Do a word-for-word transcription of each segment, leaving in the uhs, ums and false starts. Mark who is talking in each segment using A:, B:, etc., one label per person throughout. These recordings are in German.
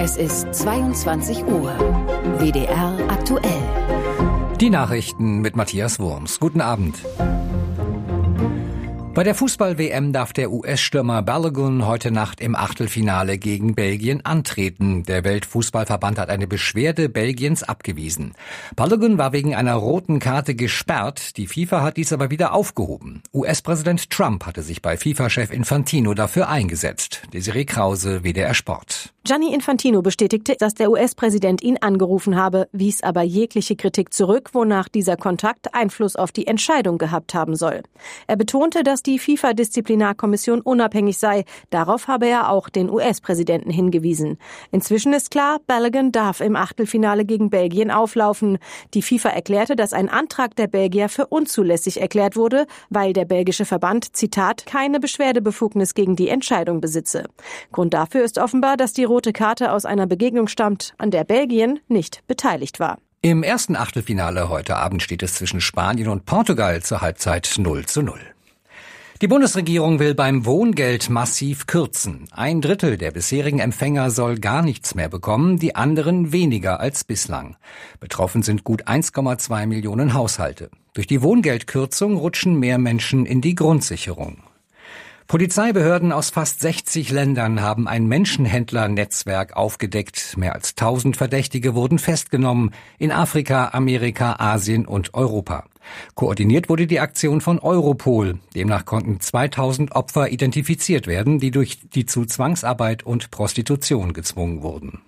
A: Es ist zweiundzwanzig Uhr. W D R aktuell.
B: Die Nachrichten mit Matthias Wurms. Guten Abend. Bei der Fußball-W M darf der U S-Stürmer Balogun heute Nacht im Achtelfinale gegen Belgien antreten. Der Weltfußballverband hat eine Beschwerde Belgiens abgewiesen. Balogun war wegen einer roten Karte gesperrt. Die FIFA hat dies aber wieder aufgehoben. U S-Präsident Trump hatte sich bei FIFA-Chef Infantino dafür eingesetzt. Desiree Krause, W D R Sport.
C: Gianni Infantino bestätigte, dass der U S-Präsident ihn angerufen habe, wies aber jegliche Kritik zurück, wonach dieser Kontakt Einfluss auf die Entscheidung gehabt haben soll. Er betonte, dass die FIFA-Disziplinarkommission unabhängig sei. Darauf habe er auch den U S-Präsidenten hingewiesen. Inzwischen ist klar, Balogun darf im Achtelfinale gegen Belgien auflaufen. Die FIFA erklärte, dass ein Antrag der Belgier für unzulässig erklärt wurde, weil der belgische Verband, Zitat, keine Beschwerdebefugnis gegen die Entscheidung besitze. Grund dafür ist offenbar, dass die rote Karte aus einer Begegnung stammt, an der Belgien nicht beteiligt war.
B: Im ersten Achtelfinale heute Abend steht es zwischen Spanien und Portugal zur Halbzeit null zu null. Die Bundesregierung will beim Wohngeld massiv kürzen. Ein Drittel der bisherigen Empfänger soll gar nichts mehr bekommen, die anderen weniger als bislang. Betroffen sind gut eins Komma zwei Millionen Haushalte. Durch die Wohngeldkürzung rutschen mehr Menschen in die Grundsicherung. Polizeibehörden aus fast sechzig Ländern haben ein Menschenhändlernetzwerk aufgedeckt. Mehr als tausend Verdächtige wurden festgenommen in Afrika, Amerika, Asien und Europa. Koordiniert wurde die Aktion von Europol. Demnach konnten zweitausend Opfer identifiziert werden, die durch die zu Zwangsarbeit und Prostitution gezwungen wurden.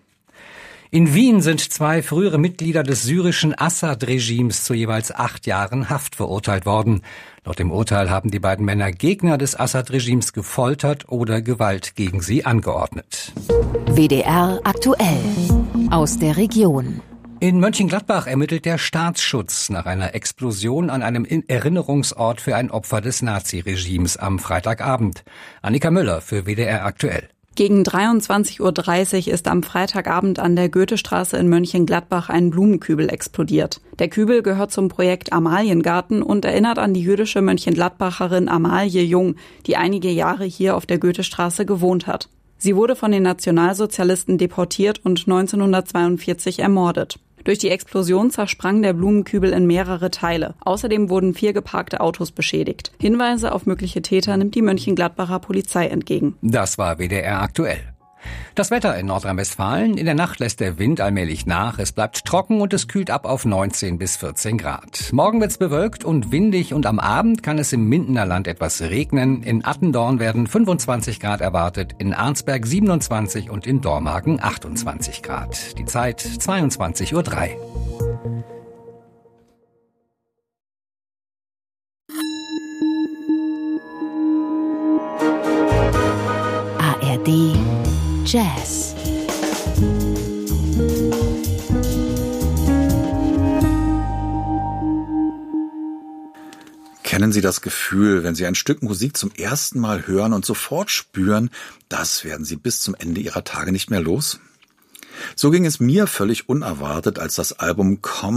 B: In Wien sind zwei frühere Mitglieder des syrischen Assad-Regimes zu jeweils acht Jahren Haft verurteilt worden. Laut dem Urteil haben die beiden Männer Gegner des Assad-Regimes gefoltert oder Gewalt gegen sie angeordnet.
A: W D R aktuell. Aus der Region.
B: In Mönchengladbach ermittelt der Staatsschutz nach einer Explosion an einem Erinnerungsort für ein Opfer des Naziregimes am Freitagabend. Annika Müller für W D R aktuell.
D: Gegen dreiundzwanzig Uhr dreißig ist am Freitagabend an der Goethestraße in Mönchengladbach ein Blumenkübel explodiert. Der Kübel gehört zum Projekt Amaliengarten und erinnert an die jüdische Mönchengladbacherin Amalie Jung, die einige Jahre hier auf der Goethestraße gewohnt hat. Sie wurde von den Nationalsozialisten deportiert und neunzehnhundertzweiundvierzig ermordet. Durch die Explosion zersprang der Blumenkübel in mehrere Teile. Außerdem wurden vier geparkte Autos beschädigt. Hinweise auf mögliche Täter nimmt die Mönchengladbacher Polizei entgegen.
B: Das war W D R aktuell. Das Wetter in Nordrhein-Westfalen. In der Nacht lässt der Wind allmählich nach. Es bleibt trocken und es kühlt ab auf neunzehn bis vierzehn Grad. Morgen wird's bewölkt und windig und am Abend kann es im Mindener Land etwas regnen. In Attendorn werden fünfundzwanzig Grad erwartet, in Arnsberg siebenundzwanzig und in Dormagen achtundzwanzig Grad. Die Zeit zweiundzwanzig Uhr drei.
A: A R D Jazz.
E: Kennen Sie das Gefühl, wenn Sie ein Stück Musik zum ersten Mal hören und sofort spüren, das werden Sie bis zum Ende Ihrer Tage nicht mehr los? So ging es mir völlig unerwartet, als das Album Come